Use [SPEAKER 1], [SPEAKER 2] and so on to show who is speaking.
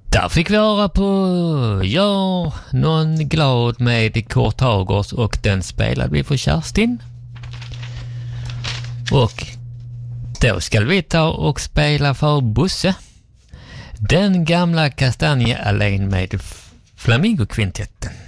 [SPEAKER 1] Där fick vi höra på Ja, någon glad med Kurt Hagers och den spelade vi för Kerstin. Och då ska vi ta och spela för Bosse. Den gamla Kastanjeallén med Flamingokvintetten.